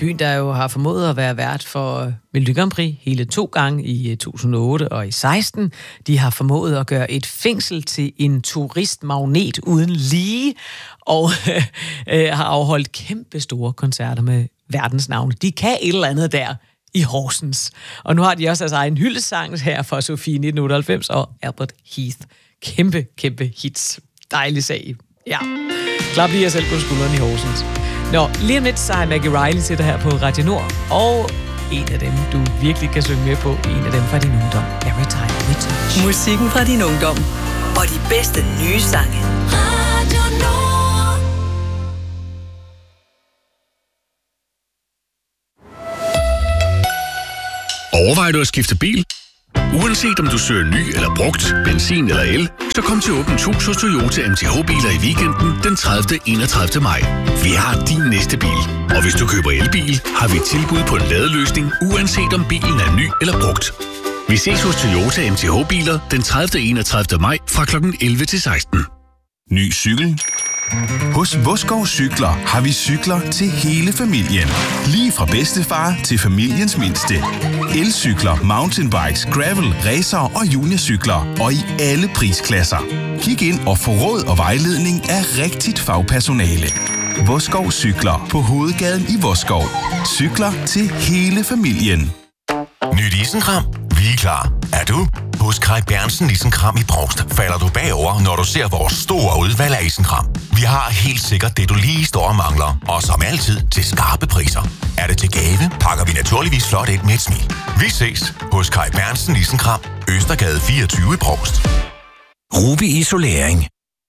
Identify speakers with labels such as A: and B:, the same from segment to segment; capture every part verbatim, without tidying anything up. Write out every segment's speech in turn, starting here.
A: Byen, der jo har formået at være vært for Melodi Grand Prix hele to gange i to tusind og otte og i seksten. De har formået at gøre et fængsel til en turistmagnet uden lige, og øh, har afholdt kæmpe store koncerter med verdensnavne. De kan et eller andet der i Horsens. Og nu har de også deres egen hyldesang her for Sofie nitten otteoghalvfems og Albert Heath. Kæmpe, kæmpe hits. Dejlig sag. Ja. Klap lige jer selv på skulderen i Horsens. Nå, lige om lidt, så er Maggie Riley til dig her på Radio Nord, og en af dem, du virkelig kan synge med på, en af dem fra din ungdom, Every Time We Touch.
B: Musikken fra din ungdom, og de bedste nye sange. Radio Nord.
C: Overvejer du at skifte bil? Uanset om du søger ny eller brugt, benzin eller el, så kom til Åbent Hus hos Toyota M T H-biler i weekenden den tredivte til enogtredivte maj. Vi har din næste bil. Og hvis du køber elbil, har vi tilbud på en ladeløsning, uanset om bilen er ny eller brugt. Vi ses hos Toyota M T H-biler den tredivte til enogtredivte maj fra klokken elleve til seksten.
D: Ny cykel? Hos Vodskov Cykler har vi cykler til hele familien. Lige fra bedstefar til familiens mindste. Elcykler, mountainbikes, gravel, racer og juniorcykler. Og i alle prisklasser. Kig ind og få råd og vejledning af rigtigt fagpersonale. Vodskov Cykler på Hovedgaden i Vodskov. Cykler til hele familien.
E: Nyt isenkram? Vi er klar. Er du? Hos Kai Bernsen Isenkram i Brovst falder du bagover, når du ser vores store udvalg af isenkram. Vi har helt sikkert det, du lige står og mangler, og som altid til skarpe priser. Er det til gave, pakker vi naturligvis flot ind med et smil. Vi ses hos Kai Bernsen Isenkram, Østergade fireogtyve i Brovst.
F: Ruby Isolering.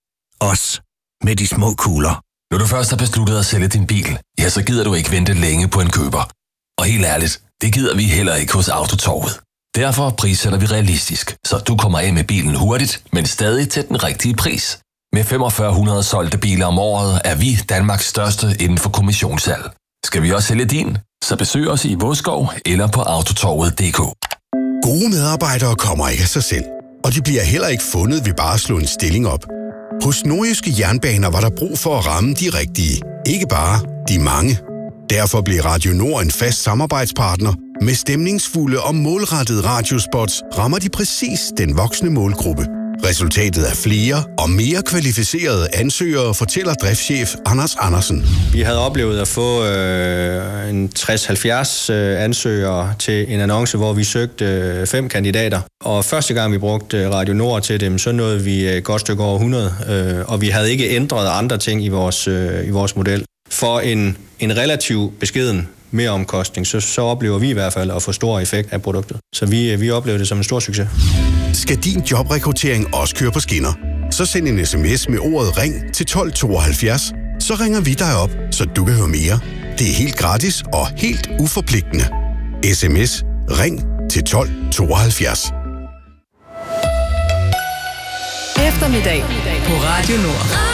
F: Os med de små kugler.
G: Når du først har besluttet at sælge din bil, ja, så gider du ikke vente længe på en køber. Og helt ærligt, det gider vi heller ikke hos Autotorvet. Derfor prissætter vi realistisk, så du kommer af med bilen hurtigt, men stadig til den rigtige pris. Med femogfyrre hundrede solgte biler om året er vi Danmarks største inden for kommissionssalg. Skal vi også sælge din? Så besøg os i Vodskov eller på autotorvet punktum d k.
H: Gode medarbejdere kommer ikke af sig selv, og de bliver heller ikke fundet ved bare at slå en stilling op. Hos Nordjyske Jernbaner var der brug for at ramme de rigtige, ikke bare de mange. Derfor blev Radio Nord en fast samarbejdspartner. Med stemningsfulde og målrettede radiospots rammer de præcis den voksne målgruppe. Resultatet er flere og mere kvalificerede ansøgere, fortæller driftschef Anders Andersen.
I: Vi havde oplevet at få øh, en tres til halvfjerds øh, ansøgere til en annonce, hvor vi søgte øh, fem kandidater. Og første gang vi brugte Radio Nord til dem, så nåede vi et godt stykke over hundrede, øh, og vi havde ikke ændret andre ting i vores, øh, i vores model. For en, en relativ beskeden mere omkostning, så, så oplever vi i hvert fald at få stor effekt af produktet. Så vi, vi oplever det som en stor succes.
H: Skal din jobrekruttering også køre på skinner? Så send en sms med ordet ring til tolv tooghalvfjerds. Så ringer vi dig op, så du kan høre mere. Det er helt gratis og helt uforpligtende. Sms ring til tolv tooghalvfjerds.
B: Eftermiddag på Radio Nord.